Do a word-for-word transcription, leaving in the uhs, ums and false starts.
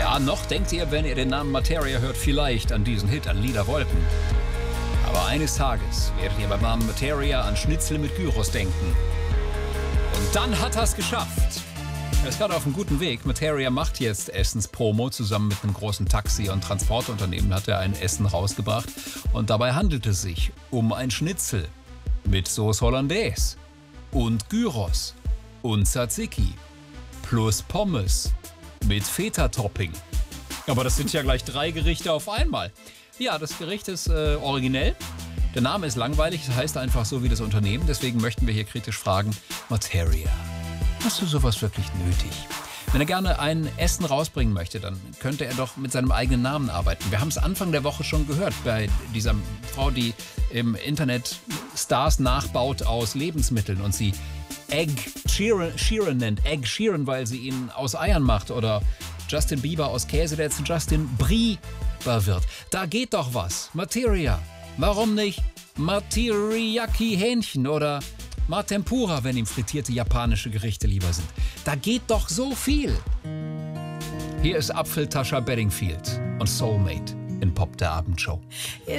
Ja, noch denkt ihr, wenn ihr den Namen Materia hört, vielleicht an diesen Hit, an Lila Wolken. Aber eines Tages werdet ihr beim Namen Materia an Schnitzel mit Gyros denken. Und dann hat er es geschafft. Er ist gerade auf einem guten Weg. Materia macht jetzt Essenspromo. Zusammen mit einem großen Taxi- und Transportunternehmen hat er ein Essen rausgebracht. Und dabei handelt es sich um ein Schnitzel mit Sauce Hollandaise und Gyros und Tzatziki plus Pommes mit Feta-Topping. Aber das sind ja gleich drei Gerichte auf einmal. Ja, das Gericht ist äh, originell. Der Name ist langweilig, es heißt einfach so wie das Unternehmen. Deswegen möchten wir hier kritisch fragen, Materia, hast du sowas wirklich nötig? Wenn er gerne ein Essen rausbringen möchte, dann könnte er doch mit seinem eigenen Namen arbeiten. Wir haben es Anfang der Woche schon gehört bei dieser Frau, die im Internet Stars nachbaut aus Lebensmitteln und sie Egg Sheeran, Sheeran nennt. Egg Sheeran, weil sie ihn aus Eiern macht. Oder Justin Bieber aus Käse, der zu Justin Bieber wird. Da geht doch was. Materia. Warum nicht Materiaki Hähnchen oder Matempura, wenn ihm frittierte japanische Gerichte lieber sind? Da geht doch so viel. Hier ist Apfeltascha Bedingfield und Soulmate in Pop der Abendshow.